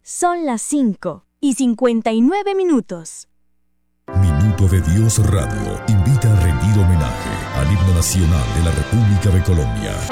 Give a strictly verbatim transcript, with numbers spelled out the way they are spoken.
Son las cinco y cincuenta y nueve minutos. Minuto de Dios Radio invita a rendir homenaje al himno nacional de la República de Colombia.